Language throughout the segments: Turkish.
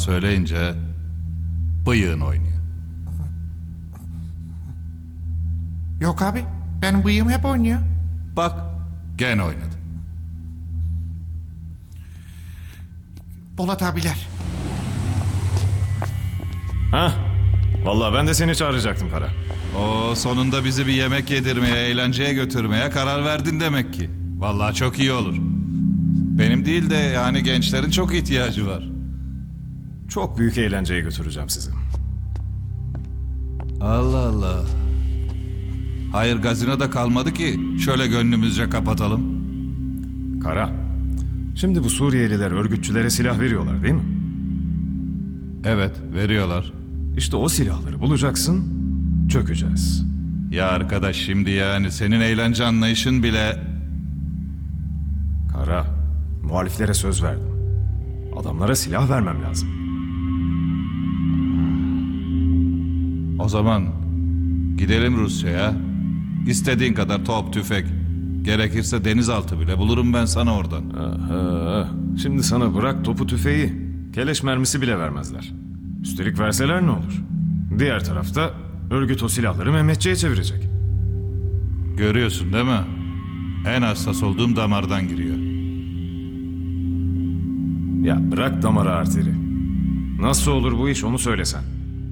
söyleyince bıyığın oynuyor. Yok abi, benim bıyığım hep oynuyor. Bak, gene oynadı. Polat abiler. Ha? Vallahi ben de seni çağıracaktım Kara. O sonunda bizi bir yemek yedirmeye, eğlenceye götürmeye karar verdin demek ki. Vallahi çok iyi olur. Benim değil de yani gençlerin çok ihtiyacı var. Çok büyük eğlenceye götüreceğim sizi. Allah Allah. Hayır, gazinoda kalmadı ki şöyle gönlümüzce kapatalım. Kara, şimdi bu Suriyeliler örgütçülere silah veriyorlar değil mi? Evet, veriyorlar. İşte o silahları bulacaksın, çökeceğiz. Ya arkadaş, şimdi yani senin eğlence anlayışın bile... Kara, muhaliflere söz verdim. Adamlara silah vermem lazım. O zaman gidelim Rusya'ya. İstediğin kadar top, tüfek. Gerekirse denizaltı bile bulurum ben sana oradan. Aha, şimdi sana bırak topu tüfeği. Keleş mermisi bile vermezler. Üstelik verseler ne olur? Diğer tarafta örgüt o silahları Mehmetçiğe çevirecek. Görüyorsun değil mi? En hassas olduğum damardan giriyor. Ya bırak damarı arteri. Nasıl olur bu iş onu söylesen.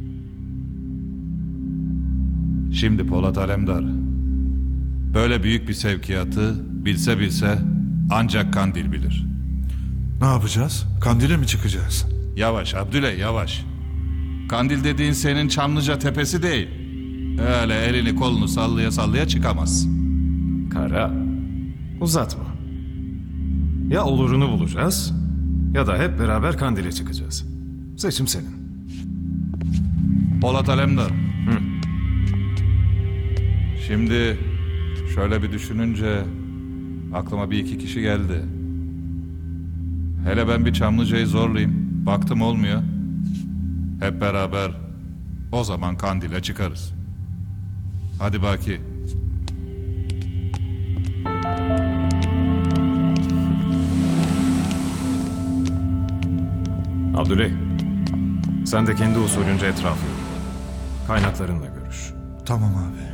Şimdi Polat Alemdar, böyle büyük bir sevkiyatı bilse ancak Kandil bilir. Ne yapacağız? Kandil'e mi çıkacağız? Yavaş Abdüley, yavaş. Kandil dediğin senin Çamlıca tepesi değil. Öyle elini kolunu sallaya sallaya çıkamaz. Kara, uzatma. Ya olurunu bulacağız ya da hep beraber Kandil'e çıkacağız. Seçim senin. Polat Alemdar. Şimdi şöyle bir düşününce aklıma bir iki kişi geldi. Hele ben bir Çamlıca'yı zorlayayım. Baktım olmuyor. Hep beraber o zaman Kandil'e çıkarız. Hadi Baki. Abdüley, sen de kendi usulünce etrafı yol. Kaynaklarınla görüş. Tamam abi.